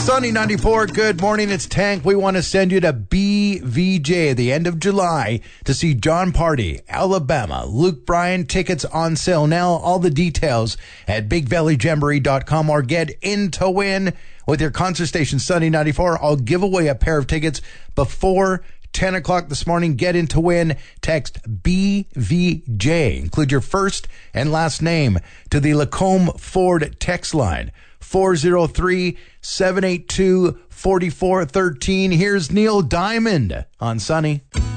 Sunny 94, good morning. It's Tank. We want to send you to BVJ the end of July to see John Party, Alabama. Luke Bryan, tickets on sale now. All the details at BigValleyJamboree.com or get in to win with your concert station Sunny 94. I'll give away a pair of tickets before 10 o'clock this morning. Get in to win. Text BVJ. Include your first and last name to the Lacombe Ford text line. 403-782-4413. Here's Neil Diamond on Sunny.